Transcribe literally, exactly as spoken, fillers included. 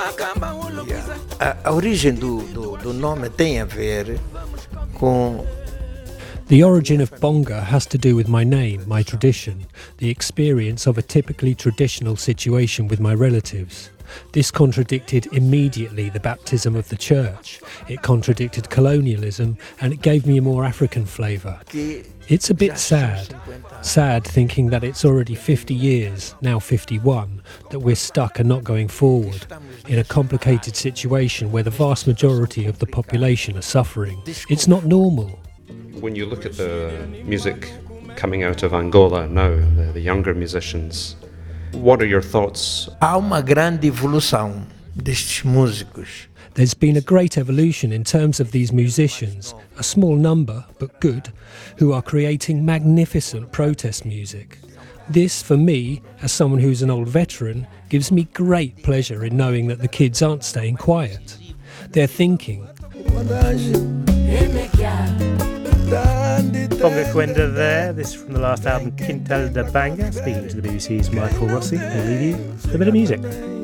A, a origem do, do, do nome tem a ver com. The origin of Bonga has to do with my name, my tradition, the experience of a typically traditional situation with my relatives. This contradicted immediately the baptism of the church. It contradicted colonialism, and it gave me a more African flavour. It's a bit sad. Sad thinking that it's already fifty years, now fifty-one, that we're stuck and not going forward, in a complicated situation where the vast majority of the population are suffering. It's not normal. When you look at the music coming out of Angola now, the, the younger musicians, what are your thoughts? Há uma grande evolução destes músicos. There's been a great evolution in terms of these musicians, a small number, but good, who are creating magnificent protest music. This, for me, as someone who's an old veteran, gives me great pleasure in knowing that the kids aren't staying quiet. They're thinking. Bonga Kwenda there, this is from the last album Quintal da Banga, speaking to the B B C's Michael Rossi. We'll leave you with a bit of music.